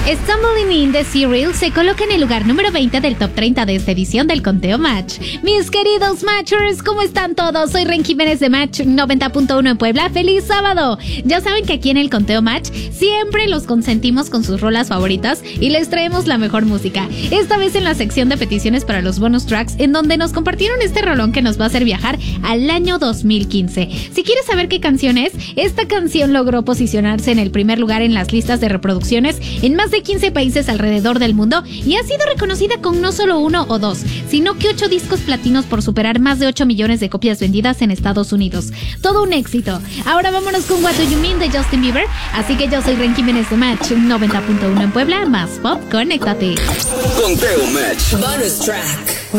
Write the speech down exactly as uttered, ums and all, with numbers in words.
Stumbling in the Serial se coloca en el lugar número veinte del top treinta de esta edición del Conteo Match. Mis queridos Matchers, ¿cómo están todos? Soy Ren Jiménez de Match noventa punto uno en Puebla. ¡Feliz sábado! Ya saben que aquí en el Conteo Match siempre los consentimos con sus rolas favoritas y les traemos la mejor música. Esta vez en la sección de peticiones para los bonus tracks, en donde nos compartieron este rolón que nos va a hacer viajar al año dos mil quince. Si quieres saber qué canción es, esta canción logró posicionarse en el primer lugar en las listas de reproducciones en más de quince países alrededor del mundo y ha sido reconocida con no solo uno o dos, sino que ocho discos platinos por superar más de ocho millones de copias vendidas en Estados Unidos. Todo un éxito. Ahora vámonos con What Do You Mean de Justin Bieber. Así que yo soy Ren Jiménez de Match noventa punto uno en Puebla, más pop, conéctate. Conteo Match. Bonus track.